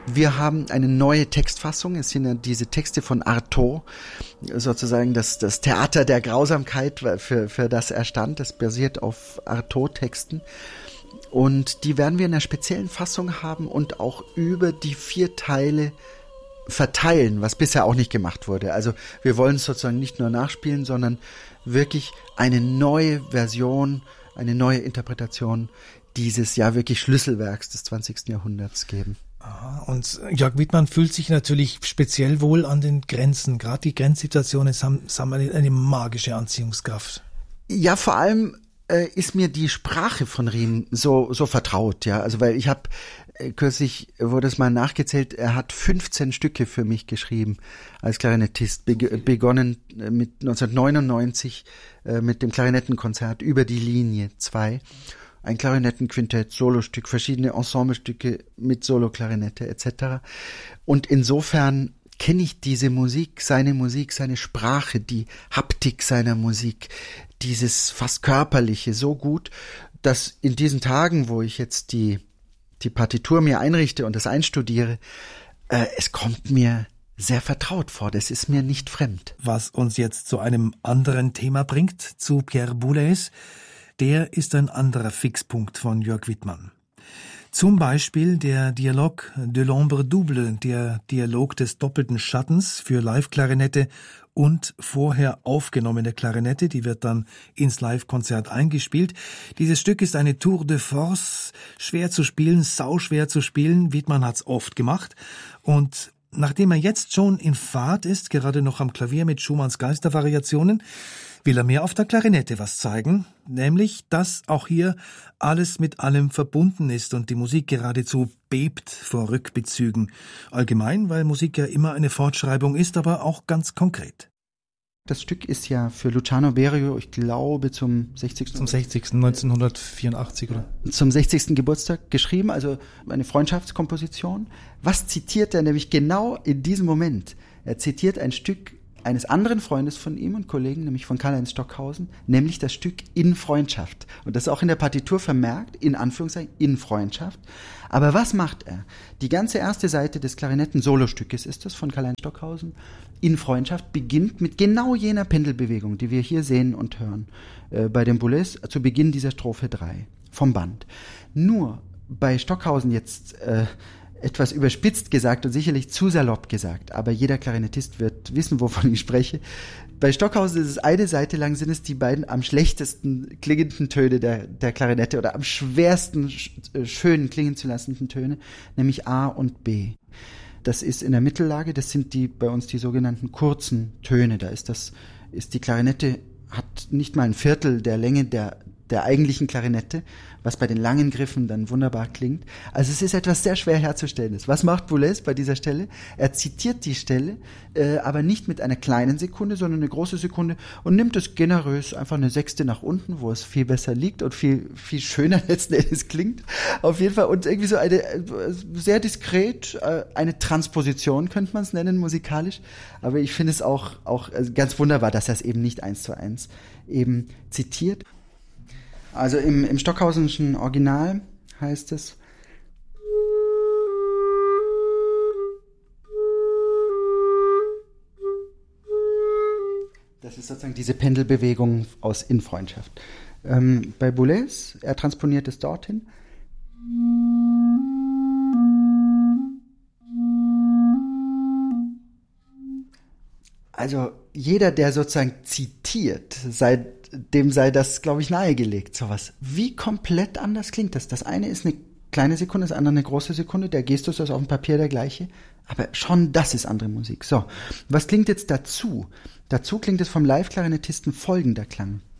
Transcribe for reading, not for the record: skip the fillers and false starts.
Wir haben eine neue Textfassung. Es sind ja diese Texte von Artaud, sozusagen das Theater der Grausamkeit, für das er stand. Das basiert auf Artaud-Texten. Und die werden wir in einer speziellen Fassung haben und auch über die 4 Teile verteilen, was bisher auch nicht gemacht wurde. Also wir wollen es sozusagen nicht nur nachspielen, sondern wirklich eine neue Version, eine neue Interpretation dieses ja wirklich Schlüsselwerks des 20. Jahrhunderts geben. Aha, und Jörg Widmann fühlt sich natürlich speziell wohl an den Grenzen. Gerade die Grenzsituationen haben eine magische Anziehungskraft. Ja, vor allem ist mir die Sprache von Riem so vertraut, ja. Also weil ich habe kürzlich wurde es mal nachgezählt, er hat 15 Stücke für mich geschrieben als Klarinettist, begonnen mit 1999 mit dem Klarinettenkonzert über die Linie 2. Ein Klarinettenquintett, Solostück, verschiedene Ensemblestücke mit Soloklarinette etc. Und insofern kenne ich diese Musik, seine Sprache, die Haptik seiner Musik, dieses fast Körperliche so gut, dass in diesen Tagen, wo ich jetzt die Partitur mir einrichte und das einstudiere, es kommt mir sehr vertraut vor, das ist mir nicht fremd. Was uns jetzt zu einem anderen Thema bringt, zu Pierre Boulez. Der ist ein anderer Fixpunkt von Jörg Widmann. Zum Beispiel der Dialogue de l'ombre double, der Dialog des doppelten Schattens für Live-Klarinette und vorher aufgenommene Klarinette, die wird dann ins Live-Konzert eingespielt. Dieses Stück ist eine Tour de force, schwer zu spielen, sauschwer zu spielen. Widmann hat's oft gemacht und nachdem er jetzt schon in Fahrt ist, gerade noch am Klavier mit Schumanns Geistervariationen, will er mir auf der Klarinette was zeigen, nämlich, dass auch hier alles mit allem verbunden ist und die Musik geradezu bebt vor Rückbezügen. Allgemein, weil Musik ja immer eine Fortschreibung ist, aber auch ganz konkret. Das Stück ist ja für Luciano Berio, ich glaube, zum 60. 1984, oder? Zum 60. Geburtstag geschrieben, also eine Freundschaftskomposition. Was zitiert er nämlich genau in diesem Moment? Er zitiert ein Stück eines anderen Freundes von ihm und Kollegen, nämlich von Karl-Heinz Stockhausen, nämlich das Stück In Freundschaft. Und das ist auch in der Partitur vermerkt, in Anführungszeichen, in Freundschaft. Aber was macht er? Die ganze erste Seite des Klarinetten-Solostückes ist das von Karl-Heinz Stockhausen. In Freundschaft beginnt mit genau jener Pendelbewegung, die wir hier sehen und hören, bei dem Boulez zu Beginn dieser Strophe 3 vom Band. Nur bei Stockhausen jetzt etwas überspitzt gesagt und sicherlich zu salopp gesagt, aber jeder Klarinettist wird wissen, wovon ich spreche. Bei Stockhausen ist es eine Seite lang, sind es die beiden am schlechtesten klingenden Töne der Klarinette oder am schwersten schön klingen zu lassenden Töne, nämlich A und B. Das ist in der Mittellage, das sind bei uns die sogenannten kurzen Töne. Da ist die Klarinette, hat nicht mal ein Viertel der Länge der eigentlichen Klarinette, was bei den langen Griffen dann wunderbar klingt. Also es ist etwas sehr schwer herzustellendes. Was macht Boulez bei dieser Stelle? Er zitiert die Stelle, aber nicht mit einer kleinen Sekunde, sondern eine große Sekunde und nimmt es generös einfach eine Sechste nach unten, wo es viel besser liegt und viel, viel schöner letzten Endes klingt. Auf jeden Fall und irgendwie so eine sehr diskret, eine Transposition könnte man es nennen musikalisch. Aber ich finde es auch ganz wunderbar, dass er es eben nicht 1:1 eben zitiert. Also im Stockhausenschen Original heißt es: Das ist sozusagen diese Pendelbewegung aus In Freundschaft. Bei Boulez, er transponiert es dorthin. Also jeder, der sozusagen zitiert, dem sei das, glaube ich, nahegelegt, sowas. Wie komplett anders klingt das? Das eine ist eine kleine Sekunde, das andere eine große Sekunde, der Gestus ist auf dem Papier der gleiche, aber schon das ist andere Musik. So, was klingt jetzt dazu? Dazu klingt es vom Live-Klarinettisten folgender Klang.